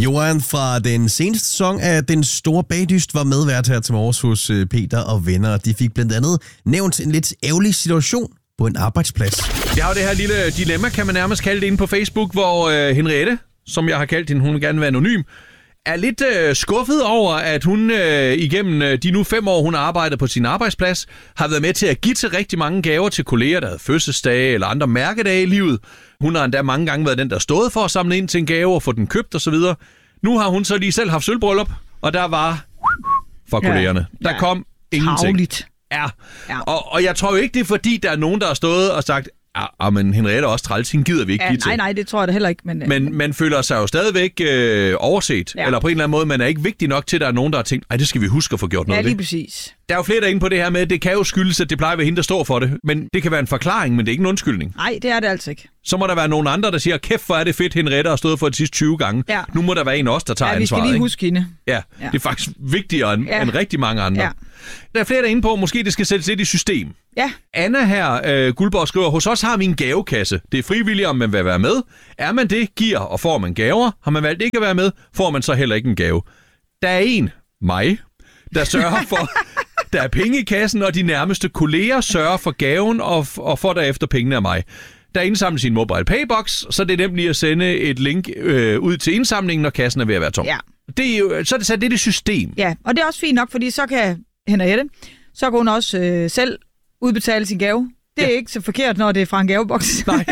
Johan fra den seneste sæson af Den Store Bagdyst var medvært her til morges hos Peter og venner. De fik blandt andet nævnt en lidt ærgerlig situation på en arbejdsplads. Jeg har jo det her lille dilemma, kan man nærmest kalde det, inde på Facebook, hvor Henriette, som jeg har kaldt hende, hun vil gerne være anonym, er lidt skuffet over, at hun igennem de nu 5 år, hun har arbejdet på sin arbejdsplads, har været med til at give til rigtig mange gaver til kolleger, der havde fødselsdage eller andre mærkedage i livet. Hun har endda mange gange været den, der stod for at samle ind til en gave og få den købt osv. Nu har hun så lige selv haft sølvbryllup, og der var for kollegerne. Der kom ingenting. Travligt. Ja. Og jeg tror jo ikke, det er fordi, der er nogen, der har stået og sagt, men Henriette er også træls, hende gider vi ikke give til. Nej, det tror jeg da heller ikke. Men man føler sig jo stadigvæk overset, eller på en eller anden måde, man er ikke vigtig nok til, at der er nogen, der har tænkt, det skal vi huske at få gjort noget ved. Ja, lige præcis. Der er jo flere, der er inde på det her med, at det kan jo skyldes, at det plejer at være hende, der står for det. Men det kan være en forklaring, men det er ikke en undskyldning. Nej, det er det altså ikke. Så må der være nogen andre, der siger, kæft, hvor er det fedt, Henriette har stået for de sidste 20 gange. Ja. Nu må der være en af os, der tager ansvaret. Ja, vi skal lige huske hende. Ja, det er faktisk vigtigere end rigtig mange andre. Ja. Der er flere, der er inde på, måske det skal sættes lidt i system. Ja. Anna her, Guldborg skriver, hos os har vi en gavekasse. Det er frivilligt, om man vil være med. Er man det, giver og får man gaver. Har man valgt ikke at være med, får man så heller ikke en gave. Der er mig, der sørger for, der er penge i kassen, og de nærmeste kolleger sørger for gaven og får derefter pengene af mig. Der indsamles sin mobile paybox, så det er nemt lige at sende et link ud til indsamlingen, når kassen er ved at være tom. Ja. Det er jo, så er det sat det system. Ja, og det er også fint nok, fordi så kan Henriette, så kan hun også selv udbetale sin gave. Det er ikke så forkert, når det er fra en gaveboks. Nej.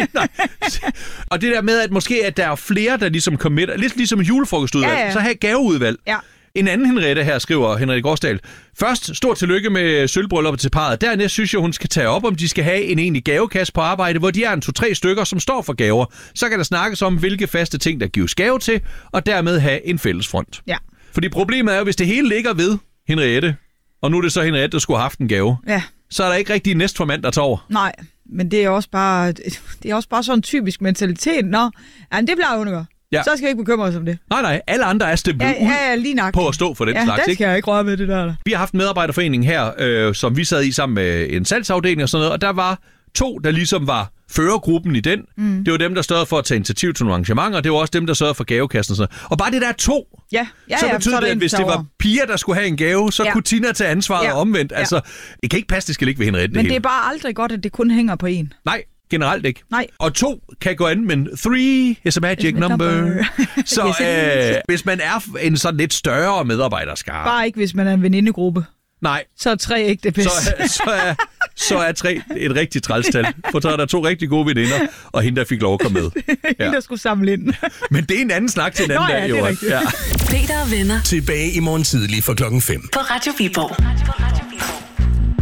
Og det der med, at måske at der er flere, der ligesom committer, lidt ligesom julefrokostudvalg, så have gaveudvalg. Ja. En anden Henriette her, skriver Henriette Gårdsdal. Først, stort tillykke med sølvbrylluppet til parret. Dernæst synes jeg, hun skal tage op, om de skal have en egentlig gavekasse på arbejde, hvor de er 2-3 stykker, som står for gaver. Så kan der snakkes om, hvilke faste ting, der gives gave til, og dermed have en fælles front. Ja. Fordi problemet er jo, hvis det hele ligger ved Henriette, og nu er det så Henriette, der skulle have haft en gave, så er der ikke rigtig næstformand, der tager over. Nej, men det er også bare sådan en typisk mentalitet. Nå, det bliver hun gøre. Ja. Så skal jeg ikke bekymre os om det. Nej, alle andre er stemt ud på at stå for den slags. Ja, det skal jeg ikke røre med det der. Vi har haft en medarbejderforening her, som vi sad i sammen med en salgsafdeling og sådan noget, og der var 2, der ligesom var førergruppen i den. Det var dem, der stod for at tage initiativ til nogle arrangementer, det var også dem, der sørgede for gavekassen og sådan noget. Og bare det der 2, så betød det, at hvis det var piger, der skulle have en gave, så kunne Tina tage ansvaret omvendt. Altså, det kan ikke passe, det skal ikke ved Henriette. Men det er bare aldrig godt, at det kun hænger på en. Nej. Generelt ikke. Nej. Og 2 kan gå an, men 3 is a magic number. Så hvis man er en sådan lidt større medarbejderskare. Bare ikke, hvis man er en venindegruppe. Nej. Så er 3 ikke det bedste. Så er 3 et rigtig trælstal. For så er der 2 rigtig gode veninder, og hende, der fik lov at komme med. Hende, der skulle samle ind. Men det er en anden snak til en anden dag, jo. Peter og venner. Tilbage i morgen tidlig fra 5:00. På Radio Viborg.